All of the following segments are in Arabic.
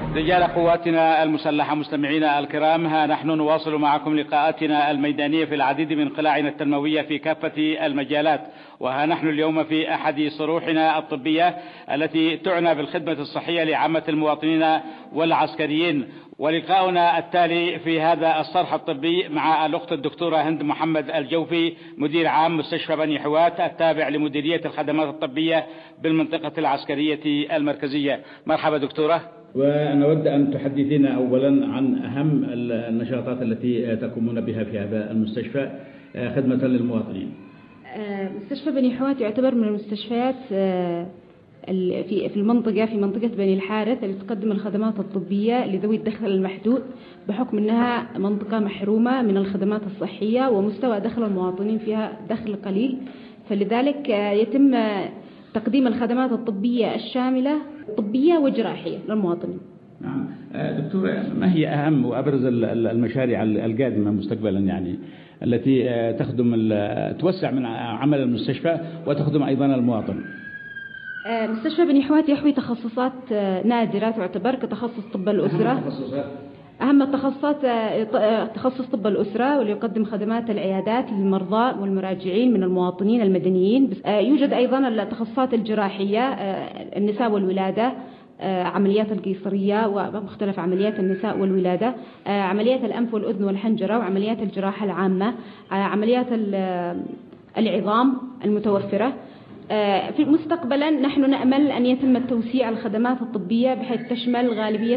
رجال قواتنا المسلحة مستمعينا الكرام، ها نحن نواصل معكم لقاءاتنا الميدانية في العديد من قلاعنا التنموية في كافة المجالات. وها نحن اليوم في أحد صروحنا الطبية التي تعنى بالخدمة الصحية لعامة المواطنين والعسكريين. ولقاؤنا التالي في هذا الصرح الطبي مع الأخت الدكتورة هند محمد الجوفي، مدير عام مستشفى بني حوات التابع لمديرية الخدمات الطبية بالمنطقة العسكرية المركزية. مرحبا دكتورة. ونود أن تحدثينا أولا عن أهم النشاطات التي تقومون بها في هذا المستشفى خدمة للمواطنين. مستشفى بني حوات يعتبر من المستشفيات في المنطقة، في منطقة بني الحارث، اللي تقدم الخدمات الطبية لذوي الدخل المحدود، بحكم أنها منطقة محرومة من الخدمات الصحية ومستوى دخل المواطنين فيها دخل قليل، فلذلك يتم تقديم الخدمات الطبية الشاملة طبية وجراحية للمواطنين. نعم دكتورة، ما هي أهم وأبرز المشاريع القادمة مستقبلا يعني التي توسع من عمل المستشفى وتخدم أيضا المواطن؟ مستشفى بني حوات يحوي تخصصات نادرة تعتبر كتخصص طب الأسرة. أهم التخصصات تخصص طب الأسرة، واللي يقدم خدمات العيادات للمرضى والمراجعين من المواطنين المدنيين. يوجد أيضا التخصصات الجراحية، النساء والولادة، عمليات القيصرية ومختلف عمليات النساء والولادة، عمليات الأنف والأذن والحنجرة، وعمليات الجراحة العامة، عمليات العظام المتوفرة. في مستقبلا نحن نأمل أن يتم التوسيع الخدمات الطبية بحيث تشمل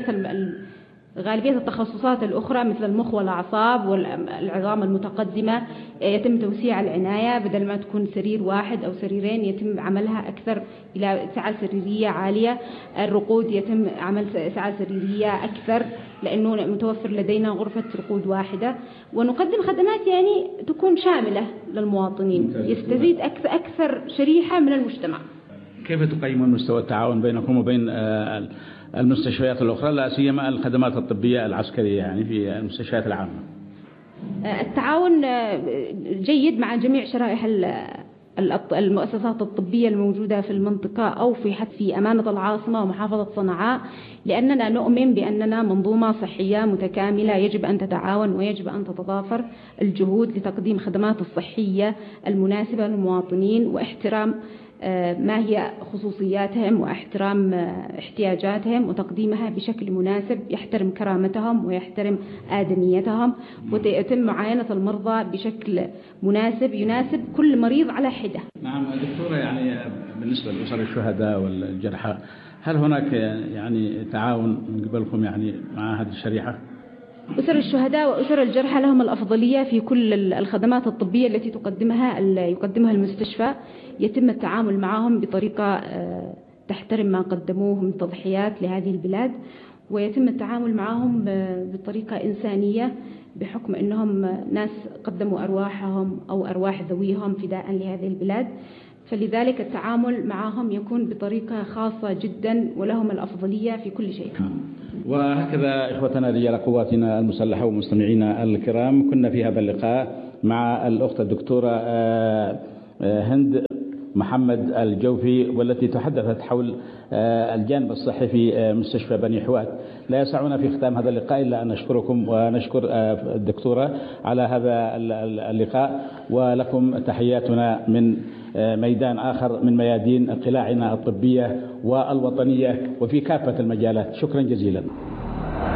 غالبية التخصصات الأخرى مثل المخ والأعصاب والعظام المتقدمة. يتم توسيع العناية، بدل ما تكون سرير واحد أو سريرين يتم عملها أكثر إلى سعة سريرية عالية. الرقود يتم عمل سعة سريرية أكثر لأنه متوفر لدينا غرفة رقود واحدة، ونقدم خدمات يعني تكون شاملة للمواطنين، يستزيد أكثر شريحة من المجتمع. كيف تقيمون مستوى التعاون بينكم وبين المستشفيات الأخرى، لا سيما الخدمات الطبية العسكرية يعني في المستشفيات العامة؟ التعاون جيد مع جميع شرائح المؤسسات الطبية الموجودة في المنطقة أو في أمانة العاصمة ومحافظة صنعاء، لأننا نؤمن بأننا منظومة صحية متكاملة يجب أن تتعاون ويجب أن تتضافر الجهود لتقديم خدمات الصحية المناسبة للمواطنين، واحترام ما هي خصوصياتهم واحترام احتياجاتهم وتقديمها بشكل مناسب يحترم كرامتهم ويحترم آدميتهم، ويتم معاينة المرضى بشكل مناسب يناسب كل مريض على حدة. نعم دكتورة، يعني بالنسبة لأسر الشهداء والجرحى، هل هناك يعني تعاون من قبلكم يعني مع هذه الشريحة؟ أسر الشهداء وأسر الجرحى لهم الأفضلية في كل الخدمات الطبية التي يقدمها المستشفى. يتم التعامل معهم بطريقة تحترم ما قدموه من تضحيات لهذه البلاد، ويتم التعامل معهم بطريقة إنسانية بحكم أنهم ناس قدموا أرواحهم أو أرواح ذويهم فداء لهذه البلاد، فلذلك التعامل معهم يكون بطريقة خاصة جدا ولهم الأفضلية في كل شيء. وهكذا إخوتنا رجال قواتنا المسلحة ومستمعينا الكرام، كنا في هذا اللقاء مع الأخت الدكتورة هند محمد الجوفي، والتي تحدثت حول الجانب الصحي في مستشفى بني حوات. لا يسعنا في ختام هذا اللقاء إلا أن نشكركم ونشكر الدكتورة على هذا اللقاء، ولكم تحياتنا من ميدان آخر من ميادين قلاعنا الطبية والوطنية وفي كافة المجالات. شكرا جزيلا.